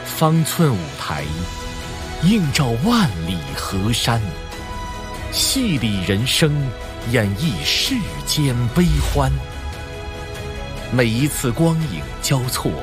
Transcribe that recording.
方寸舞台，映照万里河山，戏里人生，演绎世间悲欢。每一次光影交错，